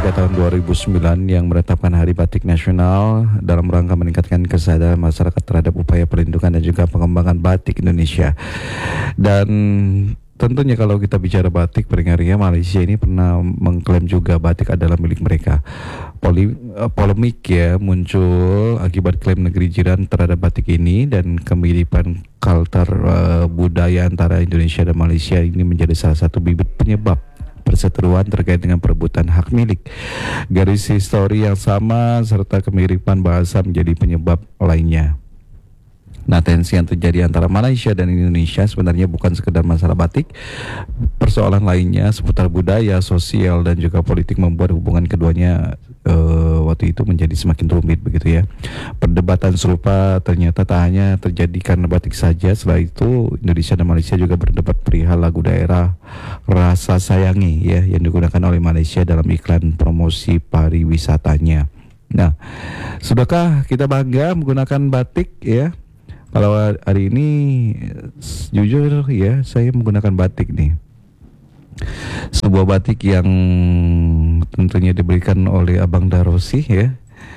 pada tahun 2009 yang menetapkan Hari Batik Nasional dalam rangka meningkatkan kesadaran masyarakat terhadap upaya perlindungan dan juga pengembangan batik Indonesia. Dan tentunya kalau kita bicara batik, pendengarnya Malaysia ini pernah mengklaim juga batik adalah milik mereka. Polemik ya muncul akibat klaim negeri jiran terhadap batik ini, dan kemiripan kultur budaya antara Indonesia dan Malaysia ini menjadi salah satu bibit penyebab perseteruan terkait dengan perebutan hak milik. Garis histori yang sama serta kemiripan bahasa menjadi penyebab lainnya. Nah, tensi yang terjadi antara Malaysia dan Indonesia sebenarnya bukan sekedar masalah batik. Persoalan lainnya seputar budaya, sosial, dan juga politik membuat hubungan keduanya waktu itu menjadi semakin rumit begitu ya. Perdebatan serupa ternyata tak hanya terjadi karena batik saja. Setelah itu Indonesia dan Malaysia juga berdebat perihal lagu daerah Rasa Sayangi ya, yang digunakan oleh Malaysia dalam iklan promosi pariwisatanya. Nah, sudahkah kita bangga menggunakan batik ya? Kalau hari ini jujur ya, saya menggunakan batik nih. Sebuah batik yang tentunya diberikan oleh Abang Darosi ya,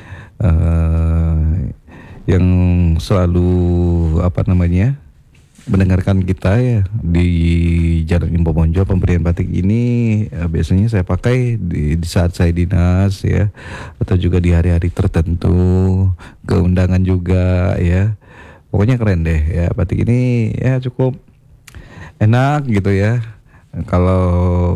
yang selalu mendengarkan kita ya di Jalan Imbo Bonjol. Pemberian batik ini biasanya saya pakai di saat saya dinas ya, atau juga di hari-hari tertentu, keundangan juga ya. Pokoknya keren deh ya, batik ini ya cukup enak gitu ya. Kalau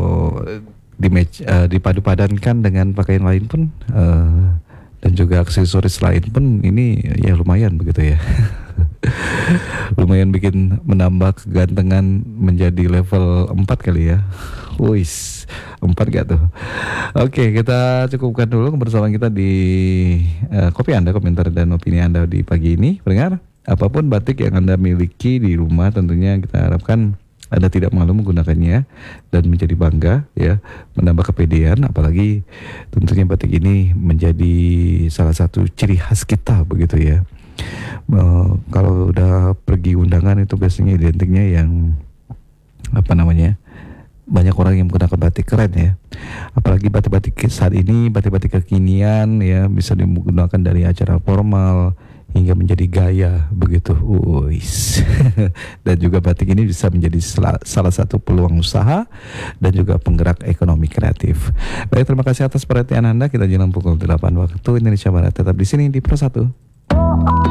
dipadu-padankan dengan pakaian lain pun dan juga aksesoris lain pun ini ya lumayan begitu ya. Lumayan bikin menambah kegantengan menjadi level 4 kali ya. Wis, 4 gak tuh? Oke, kita cukupkan dulu kebersamaan kita di kopi Anda, komentar dan opini Anda di pagi ini. Pendengar, apapun batik yang Anda miliki di rumah, tentunya kita harapkan Anda tidak malu menggunakannya dan menjadi bangga ya, menambah kepedean. Apalagi tentunya batik ini menjadi salah satu ciri khas kita begitu ya. Kalau udah pergi undangan itu biasanya identiknya yang banyak orang yang menggunakan batik, keren ya. Apalagi batik-batik saat ini, batik-batik kekinian ya, bisa digunakan dari acara formal hingga menjadi gaya begitu. Dan juga batik ini bisa menjadi salah satu peluang usaha dan juga penggerak ekonomi kreatif. Baik, terima kasih atas perhatian Anda. Kita jalan pukul 8 waktu Indonesia Barat. Tetap di sini di Pro 1.